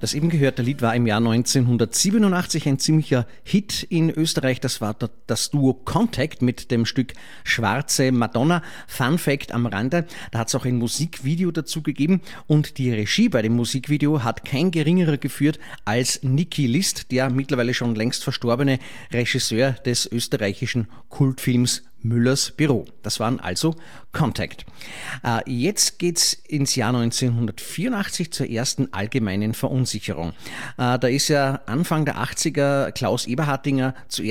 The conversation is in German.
Das eben gehörte Lied war im Jahr 1987 ein ziemlicher Hit in Österreich. Das war das Duo Contact mit dem Stück Schwarze Madonna. Fun Fact am Rande, da hat es auch ein Musikvideo dazu gegeben und die Regie bei dem Musikvideo hat kein geringerer geführt als Niki List, der mittlerweile schon längst verstorbene Regisseur des österreichischen Kultfilms Müllers Büro. Das waren also Contact. Jetzt geht's ins Jahr 1984 zur ersten allgemeinen Verunsicherung. Da ist ja Anfang der 80er Klaus Eberhardinger zuerst